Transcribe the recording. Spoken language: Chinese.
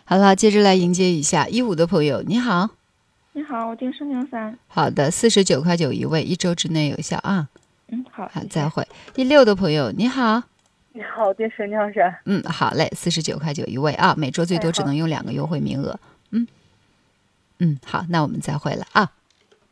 好了，接着来迎接一下15的朋友，你好。 你好，我订303。 好的，49块9一位，1周之内有效啊。 好， 好， 谢谢。 再会。16的朋友，你好。 你好，我订1203。 好嘞，49块9一位啊，每周最多只能用2个优惠名额。好，那我们再会了啊。